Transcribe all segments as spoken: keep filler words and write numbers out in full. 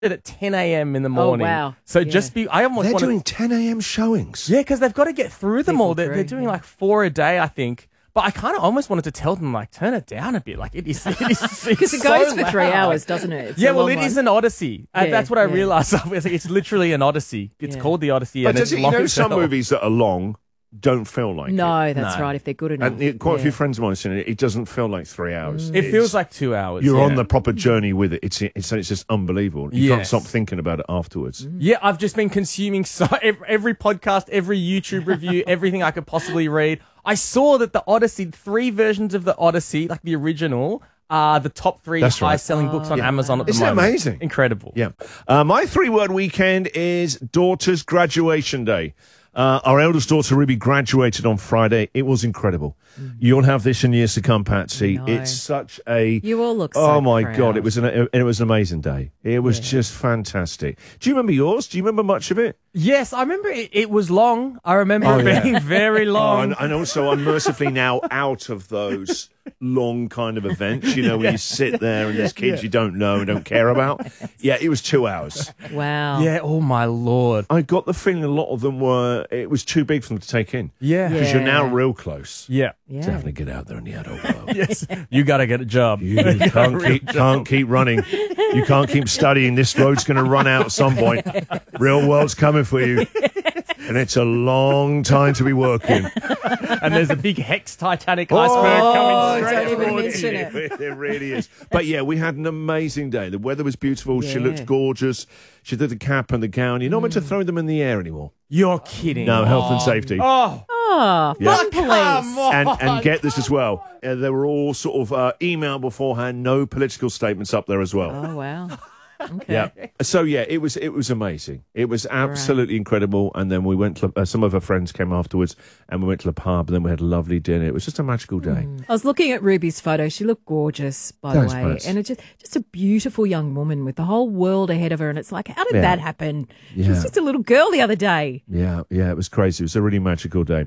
it at ten a.m. in the morning. Oh, wow. So Yeah. just be, I almost They're want doing ten a.m. showings. Yeah, because they've got to get through them People all. They're, they're through, doing yeah. like four a day, I think. But I kind of almost wanted to tell them, like, turn it down a bit. Like, it is, it is Because it goes for three hours, doesn't it? It's Yeah, a well, long it one. is an odyssey. Uh, Yeah, that's what I yeah. realised. It's, like, it's literally an odyssey. It's Yeah. called the Odyssey. But and does it's it, you know, long some as hell. movies that are long don't feel like it. No, that's No. right, if they're good enough. And it, quite a Yeah. few friends of mine have seen it. It doesn't feel like three hours. It It's- feels like two hours. you're yeah. on the proper journey with it. It's it's, it's just unbelievable. You can't Yes. stop thinking about it afterwards. Yeah, I've just been consuming so every, every podcast, every YouTube review, everything I could possibly read. I saw that the Odyssey, three versions of the Odyssey, like the original, are the top three That's right. highest-selling books on Yeah. Amazon at the Isn't it moment. amazing? Incredible. Yeah. Uh, my three-word weekend is daughter's graduation day. Uh, our eldest daughter, Ruby, graduated on Friday. It was incredible. You'll have this in years to come, Patsy. No. It's such a... You all look so Oh, my proud. God. It was an it was an amazing day. It was just fantastic. Do you remember yours? Do you remember much of it? Yes, I remember it, it was long. I remember Oh, it yeah. being very Oh, long. and, and also, I'm mercifully now out of those long kind of events, you know, where you sit there and there's kids you don't know and don't care about. Yeah, it was two hours. Wow. Yeah, oh my Lord. I got the feeling a lot of them were, it was too big for them to take in. Yeah. Because Yeah. you're now real close. Yeah. Yeah. Definitely get out there in the adult world. Yes. You got to get a job. You can't keep, can't keep running. You can't keep studying. This road's going to run out at some point. Real world's coming for you. And it's a long time to be working. And there's a big Hex Titanic iceberg coming straight don't even towards you. mention it. It really is. But yeah, we had an amazing day. The weather was beautiful. She Yeah. looked gorgeous. She did the cap and the gown. You're not meant to throw them in the air anymore. You're kidding. No, health and safety. Oh, Oh, Yeah. fun police. come on. And, and get this as well. Uh, they were all sort of uh, emailed beforehand. No political statements up there as well. Oh, wow. Okay. Yeah. So yeah, it was it was amazing. It was absolutely incredible. And then we went to uh, some of her friends came afterwards, and we went to the pub. And then we had a lovely dinner. It was just a magical day. I was looking at Ruby's photo. She looked gorgeous, by Thanks, the way. Pats. And it's just, just a beautiful young woman with the whole world ahead of her. And it's like, how did Yeah. that happen? She Yeah. was just a little girl the other day. Yeah, yeah, it was crazy. It was a really magical day.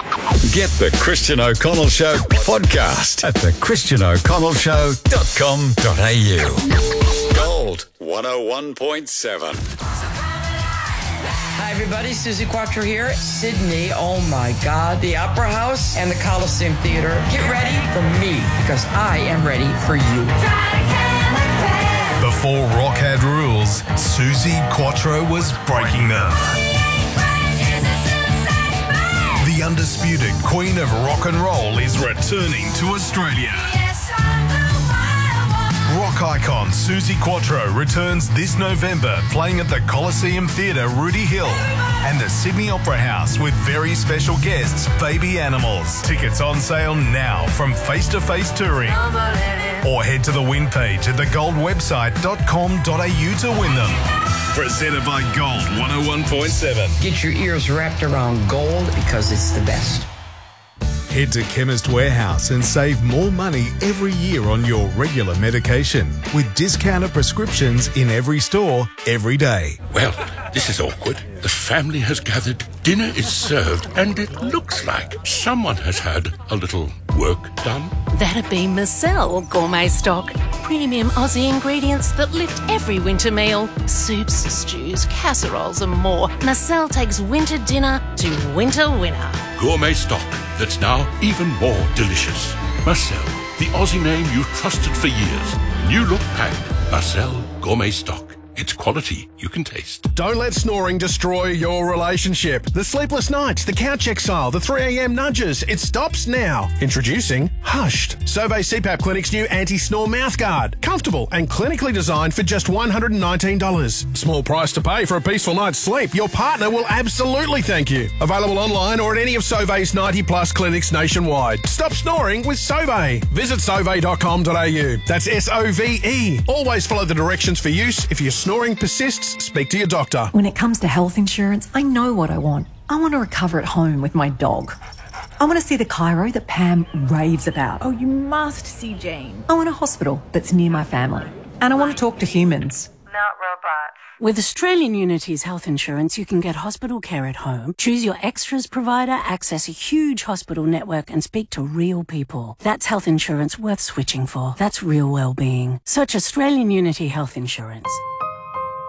Get the Christian O'Connell Show podcast at the christian o'connell show dot com dot a u. Gold one oh one point seven. Hi, everybody. Susie Quattro here. Sydney, oh my God. The Opera House and the Coliseum Theater. Get ready for me because I am ready for you. Before rock had rules, Susie Quattro was breaking them. The undisputed queen of rock and roll is returning to Australia. Rock icon Susie Quattro returns this November, playing at the Coliseum Theatre, Rudy Hill, and the Sydney Opera House with very special guests, Baby Animals. Tickets on sale now from Face to Face Touring. Or head to the win page at the gold website dot com dot a u to win them. Presented by Gold one oh one point seven. Get your ears wrapped around gold because it's the best. Head to Chemist Warehouse and save more money every year on your regular medication with discounted prescriptions in every store every day. Well, this is awkward. The family has gathered, dinner is served, and it looks like someone has had a little work done. That'd be Marcel Gourmet Stock. Premium Aussie ingredients that lift every winter meal. Soups, stews, casseroles and more. Marcel takes winter dinner to winter winner. Gourmet stock that's now even more delicious. Marcel, the Aussie name you've trusted for years. New look packed. Marcel Gourmet Stock. It's quality you can taste. Don't let snoring destroy your relationship. The sleepless nights, the couch exile, the three a.m. nudges. It stops now. Introducing Hushed, Survey C PAP Clinic's new anti-snore mouthguard. Comfortable and clinically designed for just one hundred nineteen dollars. Small price to pay for a peaceful night's sleep. Your partner will absolutely thank you. Available online or at any of Survey's ninety plus clinics nationwide. Stop snoring with Survey. Visit survey dot com dot a u. That's S O V E. Always follow the directions for use. If you're snoring persists, speak to your doctor. When it comes to health insurance, I know what I want. I want to recover at home with my dog. I want to see the chiro that Pam raves about. Oh, you must see Jane. I want a hospital that's near my family. And I want to talk to humans. Not robots. With Australian Unity's health insurance, you can get hospital care at home, choose your extras provider, access a huge hospital network, and speak to real people. That's health insurance worth switching for. That's real well-being. Search Australian Unity Health Insurance.